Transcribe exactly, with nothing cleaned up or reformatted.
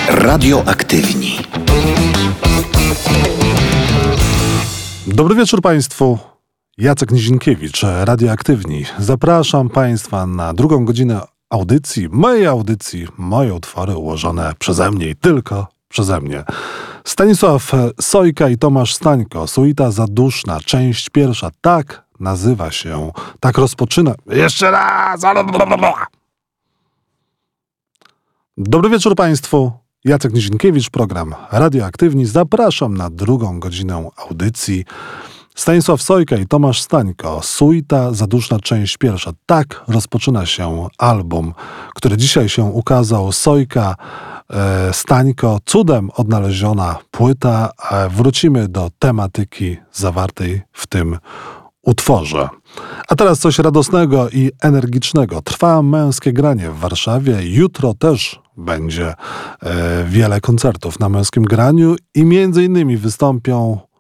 Radioaktywni. Dobry wieczór Państwu. Jacek Nizinkiewicz, Radioaktywni. Zapraszam Państwa na drugą godzinę audycji, mojej audycji, moje utwory ułożone przeze mnie i tylko przeze mnie. Stanisław Sojka i Tomasz Stańko, Suita Zaduszna, część pierwsza, tak nazywa się, tak rozpoczyna. Jeszcze raz! Dobry wieczór Państwu. Jacek Nizinkiewicz, program Radioaktywni. Zapraszam na drugą godzinę audycji. Stanisław Sojka i Tomasz Stańko, Suita Zaduszna, część pierwsza. Tak rozpoczyna się album, który dzisiaj się ukazał. Sojka, e, Stańko, cudem odnaleziona płyta. E, wrócimy do tematyki zawartej w tym utworze. A teraz coś radosnego i energicznego. Trwa Męskie Granie w Warszawie. Jutro też będzie e, wiele koncertów na Męskim Graniu i między innymi wystąpią